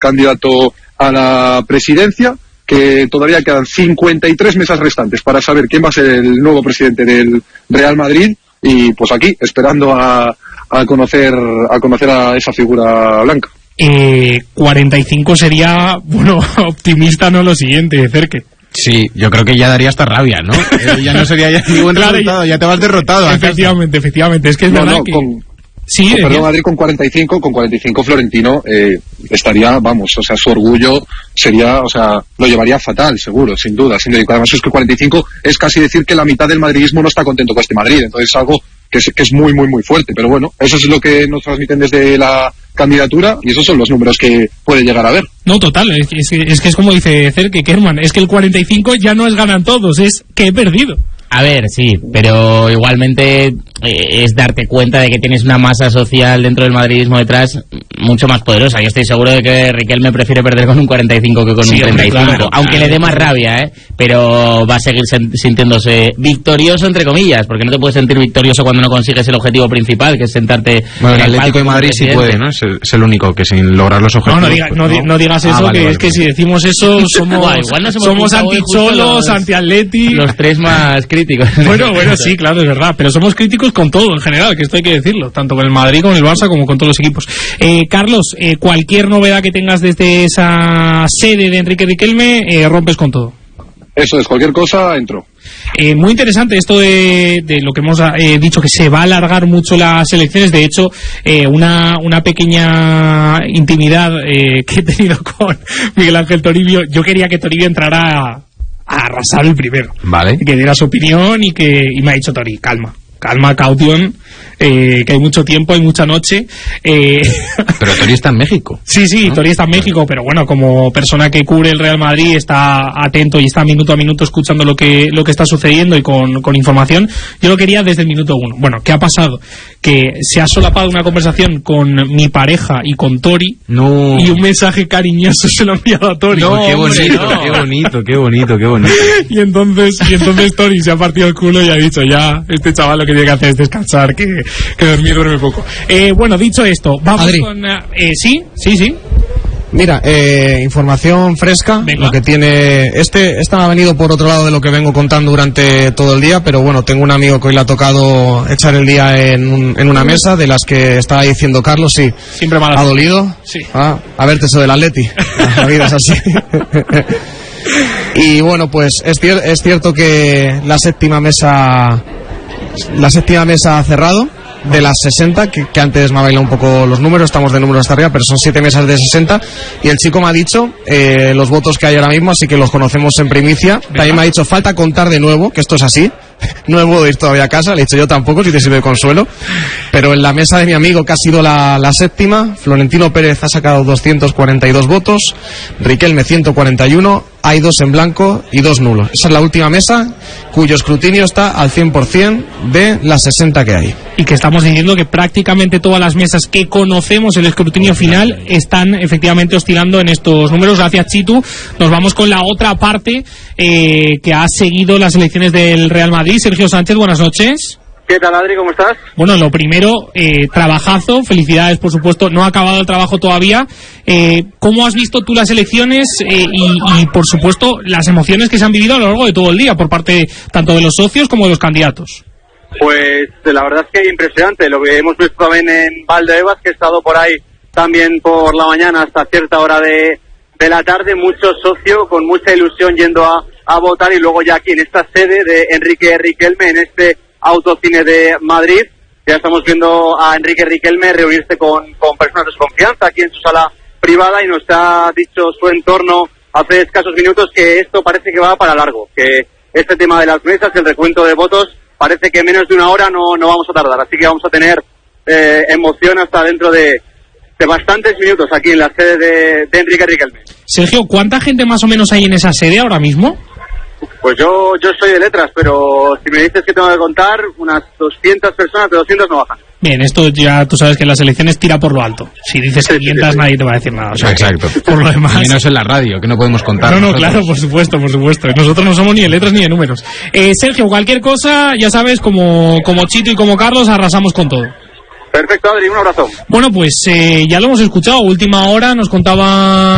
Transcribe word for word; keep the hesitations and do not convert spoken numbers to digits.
candidato a la presidencia, que todavía quedan cincuenta y tres mesas restantes para saber quién va a ser el nuevo presidente del Real Madrid, y pues aquí, esperando a, a conocer a conocer a esa figura blanca. Eh, cuarenta y cinco sería, bueno, optimista, no lo siguiente, Cerque. Sí, yo creo que ya daría hasta rabia, ¿no? Eh, ya no sería ya ni buen claro, resultado, ya te vas derrotado. Efectivamente, efectivamente, es que es no, verdad no, que... Con... Sí, con, perdón, Madrid con cuarenta y cinco, con cuarenta y cinco Florentino eh, estaría, vamos, o sea, su orgullo sería, o sea, lo llevaría fatal, seguro, sin duda, sin duda. Además es que cuarenta y cinco es casi decir que la mitad del madridismo no está contento con este Madrid, entonces es algo que es, que es muy, muy, muy fuerte, pero bueno, eso es lo que nos transmiten desde la candidatura y esos son los números que puede llegar a ver. No, total, es que es, que, es, que es como dice Cerque, Kerman, es que el cuarenta y cinco ya no es ganan todos, es que he perdido. A ver, sí, pero igualmente eh, es darte cuenta de que tienes una masa social dentro del madridismo detrás mucho más poderosa. Yo estoy seguro de que Riquelme prefiere perder con un cuarenta y cinco que con sí, un treinta y cinco, claro, aunque claro, le dé más rabia, ¿eh? Pero va a seguir sintiéndose victorioso, entre comillas, porque no te puedes sentir victorioso cuando no consigues el objetivo principal, que es sentarte... Bueno, el Atlético de Madrid sí puede, ¿no? Es el, es el único que sin lograr los objetivos... No, no, diga, pues, no, no. no digas eso, ah, vale, que vale, es vale. que si decimos eso somos, bueno, igual no somos anti-cholos, anti-atleti... Los tres más críticos. Bueno, bueno, sí, claro, es verdad, pero somos críticos con todo en general, que esto hay que decirlo, tanto con el Madrid, con el Barça, como con todos los equipos. Eh, Carlos, eh, cualquier novedad que tengas desde esa sede de Enrique Riquelme, eh, rompes con todo. Eso es, cualquier cosa, entro. Eh, muy interesante esto de, de lo que hemos eh, dicho, que se va a alargar mucho las elecciones. De hecho, eh, una, una pequeña intimidad eh, que he tenido con Miguel Ángel Toribio, yo quería que Toribio entrara a, a arrasar el primero, vale, que diera su opinión y que y me ha dicho Tori, calma, calma, caution, eh, que hay mucho tiempo, hay mucha noche. Eh... Pero Tori está en México. Sí, sí, ¿no? Tori está en México, pero bueno, como persona que cubre el Real Madrid está atento y está minuto a minuto escuchando lo que lo que está sucediendo y con, con información. Yo lo quería desde el minuto uno. Bueno, ¿qué ha pasado? Que se ha solapado una conversación con mi pareja y con Tori, no, y un mensaje cariñoso se lo ha enviado a Tori. No, qué bonito, hombre, no. qué bonito, qué bonito, qué bonito. Y entonces, y entonces Tori se ha partido el culo y ha dicho, ya, este chaval lo que tiene que hacer es descansar, que, que dormir duerme poco. Eh, bueno, dicho esto, vamos Adri. con... Eh, sí, sí, sí. Mira, eh, información fresca. Venga. Lo que tiene este esta ha venido por otro lado de lo que vengo contando durante todo el día, pero bueno, tengo un amigo que hoy le ha tocado echar el día en, un, en una mesa de las que estaba diciendo Carlos. Sí, siempre mal. ¿Ha dolido? Sí. Ah, a verte eso del Atleti. La vida es así. Y bueno, pues es, cier- es cierto que la séptima mesa la séptima mesa ha cerrado. De las sesenta, que, que antes me ha bailado un poco los números, estamos de números hasta arriba, pero son siete mesas de sesenta, y el chico me ha dicho eh, los votos que hay ahora mismo, así que los conocemos en primicia. También me ha dicho, falta contar de nuevo, que esto es así, no he podido ir todavía a casa, le he dicho yo tampoco, si te sirve de consuelo, pero en la mesa de mi amigo, que ha sido la, la séptima, Florentino Pérez ha sacado doscientos cuarenta y dos votos, Riquelme ciento cuarenta y uno, hay dos en blanco y dos nulos. Esa es la última mesa cuyo escrutinio está al cien por ciento de las sesenta que hay. Y que estamos diciendo que prácticamente todas las mesas que conocemos el escrutinio final están efectivamente oscilando en estos números. Gracias, Chitu. Nos vamos con la otra parte eh, que ha seguido las elecciones del Real Madrid. Sergio Sánchez, buenas noches. ¿Qué tal, Adri? ¿Cómo estás? Bueno, lo primero, eh, trabajazo, felicidades, por supuesto, no ha acabado el trabajo todavía. Eh, ¿Cómo has visto tú las elecciones eh, y, y, por supuesto, las emociones que se han vivido a lo largo de todo el día por parte tanto de los socios como de los candidatos? Pues la verdad es que impresionante, lo que hemos visto también en Valdebebas, que he estado por ahí también por la mañana hasta cierta hora de, de la tarde, mucho socio con mucha ilusión yendo a, a votar, y luego ya aquí en esta sede de Enrique Riquelme, en este Autocine de Madrid, ya estamos viendo a Enrique Riquelme reunirse con, con personas de su confianza aquí en su sala privada, y nos ha dicho su entorno hace escasos minutos que esto parece que va para largo, que este tema de las mesas, el recuento de votos, parece que en menos de una hora no, no vamos a tardar, así que vamos a tener eh, emoción hasta dentro de, de bastantes minutos aquí en la sede de, de Enrique Riquelme. Sergio, ¿cuánta gente más o menos hay en esa sede ahora mismo? Pues yo yo soy de letras, pero si me dices que tengo que contar, unas doscientas personas, de doscientas no bajan. Bien, esto ya tú sabes que en las elecciones tira por lo alto. Si dices quinientas, sí, sí, sí. Nadie te va a decir nada. O sea, exacto. Por lo demás... Menos en la radio, que no podemos contar. No, no, nosotros. Claro, por supuesto, por supuesto. Nosotros no somos ni de letras ni de números. Eh, Sergio, cualquier cosa, ya sabes, como, como Chito y como Carlos, arrasamos con todo. Perfecto, Adri, un abrazo. Bueno, pues eh, ya lo hemos escuchado. Última hora nos contaba...